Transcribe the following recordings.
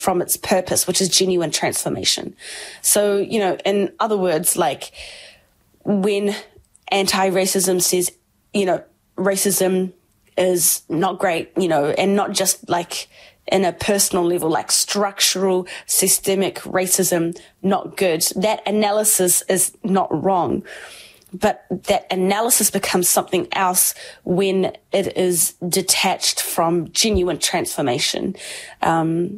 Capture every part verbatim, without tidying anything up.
from its purpose, which is genuine transformation. So, you know, in other words, like when anti-racism says, you know, racism is not great, you know, and not just like in a personal level, like structural, systemic racism, not good. That analysis is not wrong. But that analysis becomes something else when it is detached from genuine transformation. Um,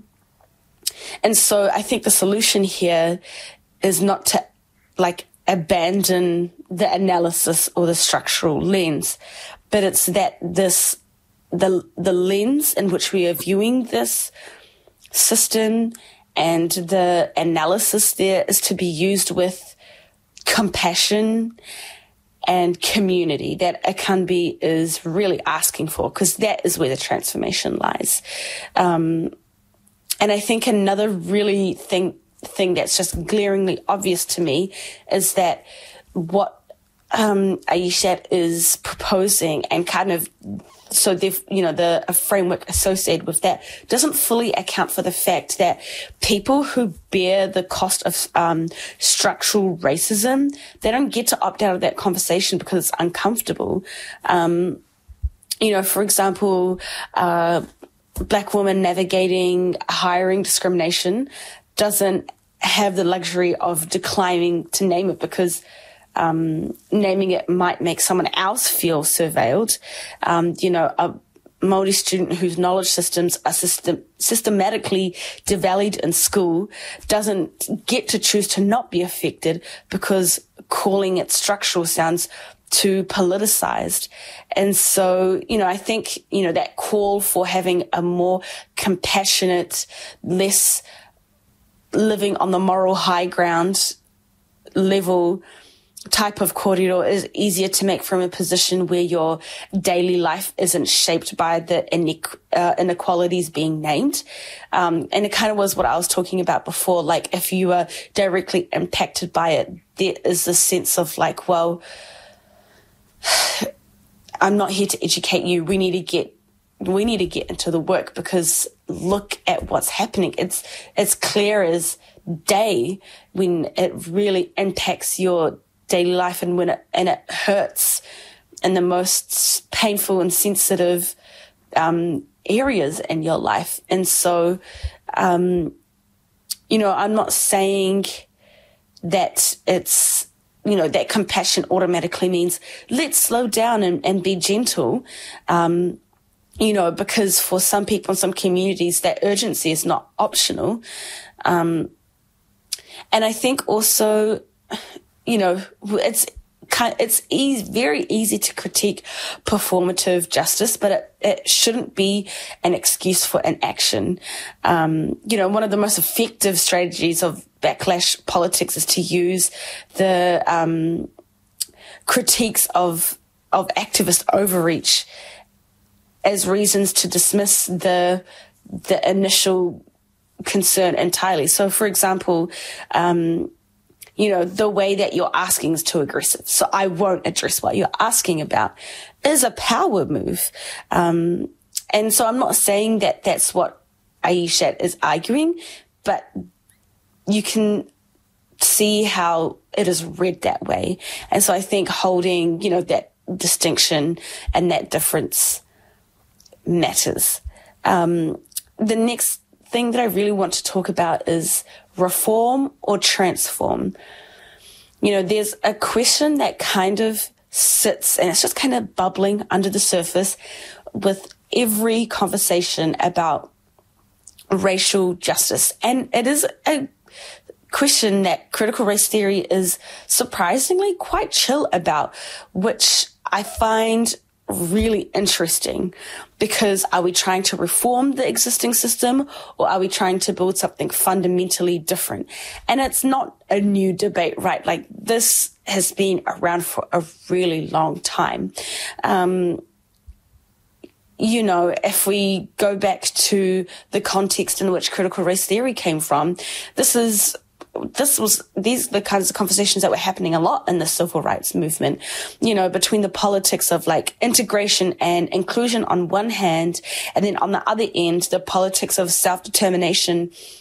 and so I think the solution here is not to like abandon the analysis or the structural lens, but it's that this, the, the lens in which we are viewing this system and the analysis there is to be used with compassion and community that Akanbi is really asking for, because that is where the transformation lies. Um, and I think another really thing, thing that's just glaringly obvious to me is that what um, Aishat is proposing and kind of so they've, you know, the a framework associated with that doesn't fully account for the fact that people who bear the cost of um, structural racism, they don't get to opt out of that conversation because it's uncomfortable. Um, you know, for example, uh, Black women navigating hiring discrimination doesn't have the luxury of declining to name it because Um, naming it might make someone else feel surveilled. Um, you know, a Māori student whose knowledge systems are system, systematically devalued in school doesn't get to choose to not be affected because calling it structural sounds too politicized. And so, you know, I think, you know, that call for having a more compassionate, less living on the moral high ground level type of kōrero is easier to make from a position where your daily life isn't shaped by the inequ- uh, inequalities being named. Um, and it kind of was what I was talking about before. Like if you are directly impacted by it, there is a sense of like, well, I'm not here to educate you. We need to get, we need to get into the work because look at what's happening. It's, it's clear as day when it really impacts your daily life and when it, and it hurts in the most painful and sensitive, um, areas in your life. And so, um, you know, I'm not saying that it's, you know, that compassion automatically means let's slow down and, and be gentle. Um, you know, because for some people in some communities, that urgency is not optional. Um, and I think also, you know, it's kind, it's easy, very easy to critique performative justice, but it, it shouldn't be an excuse for inaction. Um, you know, one of the most effective strategies of backlash politics is to use the um, critiques of of activist overreach as reasons to dismiss the the initial concern entirely. So, for example, um, you know, the way that you're asking is too aggressive. So I won't address what you're asking about is a power move. Um, and so I'm not saying that that's what Aishat is arguing, but you can see how it is read that way. And so I think holding, you know, that distinction and that difference matters. Um, the next thing that I really want to talk about is reform or transform. You know, there's a question that kind of sits and it's just kind of bubbling under the surface with every conversation about racial justice. And it is a question that critical race theory is surprisingly quite chill about, which I find really interesting, because are we trying to reform the existing system or are we trying to build something fundamentally different? And it's not a new debate, right? Like this has been around for a really long time. Um, you know, if we go back to the context in which critical race theory came from, this is this was, these are the kinds of conversations that were happening a lot in the civil rights movement, you know, between the politics of like integration and inclusion on one hand, and then on the other end, the politics of self-determination